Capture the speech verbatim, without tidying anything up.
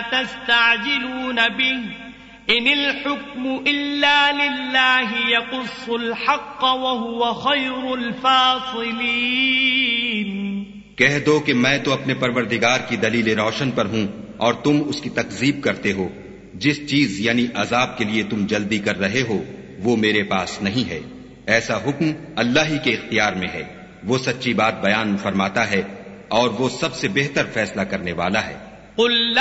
तस्तअजिलून बिहि इनिल हुक्मु इल्ला लिल्लाहि यक़ुस्सुल हक़्क़ व हुव खैरुल फासिलीन। कह दो कि मैं तो अपने परवरदिगार की दलील रोशन पर हूँ और तुम उसकी तकजीब करते हो। जिस चीज यानी अजाब के लिए तुम जल्दी कर रहे हो वो मेरे पास नहीं है। ऐसा हुक्म अल्लाह ही के इख्तियार में है। वो सच्ची बात बयान फरमाता है और वो सबसे बेहतर फैसला करने वाला है।